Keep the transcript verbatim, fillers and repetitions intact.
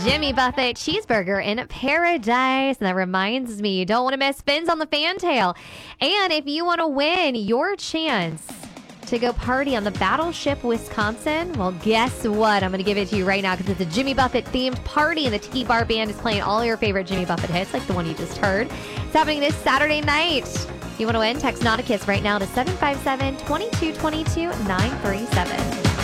Jimmy Buffett cheeseburger in paradise. And that reminds me, you don't want to miss Spins on the Fantail. And if you want to win your chance to go party on the Battleship Wisconsin, well, guess what? I'm going to give it to you right now because it's a Jimmy Buffett themed party, and the Tiki Bar Band is playing all your favorite Jimmy Buffett hits, like the one you just heard. It's happening this Saturday night. If you want to win, text Not a Kiss right now to seven five seven, two two two two, nine three seven.